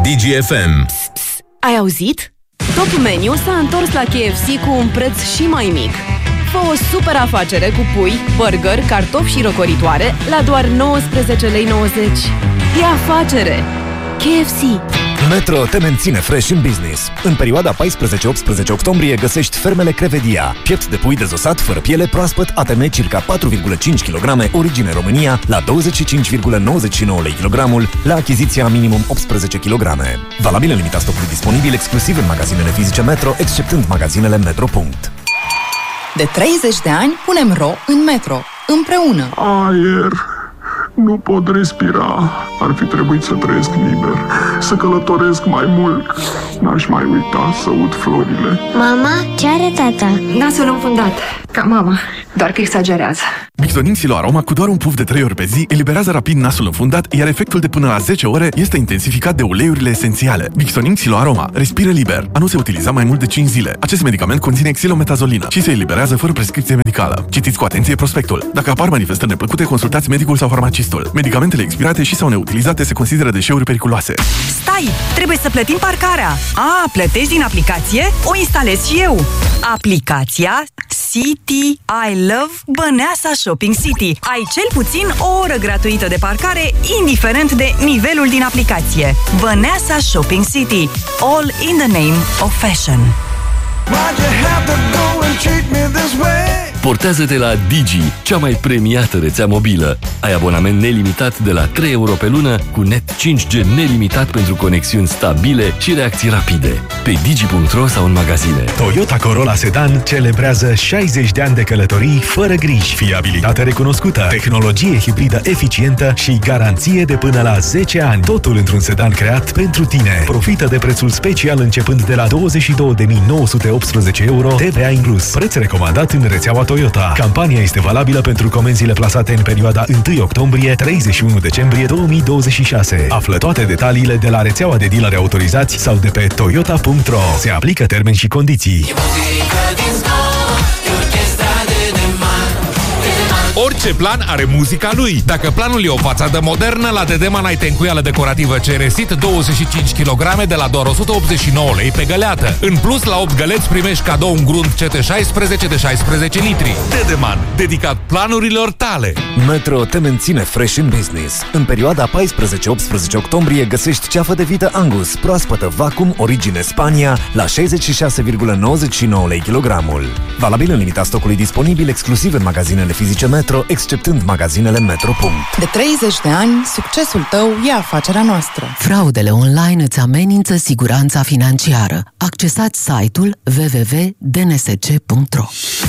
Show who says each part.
Speaker 1: DGFM.
Speaker 2: Ai auzit? Top Menu s-a întors la KFC cu un preț și mai mic. Fă o super afacere cu pui, burger, cartofi și răcoritoare la doar 19,90 lei. E afacere! KFC.
Speaker 3: Metro te menține fresh în business. În perioada 14-18 octombrie găsești fermele Crevedia, piept de pui dezosat fără piele, proaspăt, ATM circa 4,5 kg, origine România, la 25,99 lei kilogramul, la achiziția minimum 18 kg. Valabil în limita stocului disponibil exclusiv în magazinele fizice Metro, exceptând magazinele Metro.
Speaker 4: De 30 de ani punem ro în Metro, împreună.
Speaker 5: Aer. Nu pot respira. Ar fi trebuit să trăiesc liber, să călătoresc mai mult. N-aș mai uita să ud florile.
Speaker 6: Mama, ce are tata?
Speaker 7: Nasul înfundat, ca mama, doar că exagerează.
Speaker 8: Bixonin Xilo Aroma cu doar un puf de 3 ori pe zi eliberează rapid nasul înfundat, iar efectul de până la 10 ore este intensificat de uleiurile esențiale. Bixonin Xilo Aroma respiră liber. A nu se utiliza mai mult de 5 zile. Acest medicament conține xilometazolină și se eliberează fără prescripție medicală. Citiți cu atenție prospectul. Dacă apar manifestări neplăcute, consultați medicul sau farmacistul. Medicamentele expirate și sau neutilizate se consideră deșeuri periculoase.
Speaker 9: Stai! Trebuie să plătim parcarea! Plătești din aplicație? O instalez și eu! Aplicația City I Love Băneasa Shopping City. Ai cel puțin o oră gratuită de parcare, indiferent de nivelul din aplicație. Băneasa Shopping City. All in the name of fashion.
Speaker 10: Portează-te la Digi, cea mai premiată rețea mobilă. Ai abonament nelimitat de la 3 euro pe lună, cu net 5G nelimitat pentru conexiuni stabile și reacții rapide. Pe digi.ro sau în magazine.
Speaker 11: Toyota Corolla Sedan celebrează 60 de ani de călătorii fără griji, fiabilitate recunoscută, tehnologie hibridă eficientă și garanție de până la 10 ani. Totul într-un sedan creat pentru tine. Profită de prețul special începând de la 22.918 euro, TVA inclus. Preț recomandat în rețeaua Toyota. Campania este valabilă pentru comenzile plasate în perioada 1 octombrie-31 decembrie 2026. Află toate detaliile de la rețeaua de dealeri autorizați sau de pe toyota.ro. Se aplică termeni și condiții.
Speaker 12: Orice plan are muzica lui. Dacă planul e o fațadă modernă, la Dedeman ai tencuială decorativă Ceresit 25 kg de la doar 189 lei pe găleată. În plus, la 8 găleți primești cadou un grunt CT16 de 16 litri. Dedeman, dedicat planurilor tale.
Speaker 3: Metro te menține fresh în business. În perioada 14-18 octombrie găsești ceafă de vită Angus, proaspătă vacuum, origine Spania, la 66,99 lei kilogramul. Valabil în limita stocului disponibil exclusiv în magazinele fizice Metro, exceptând magazinele Metro.
Speaker 4: De 30 de ani, succesul tău e afacerea noastră.
Speaker 13: Fraudele online îți amenință siguranța financiară. Accesați site-ul www.dnsc.ro.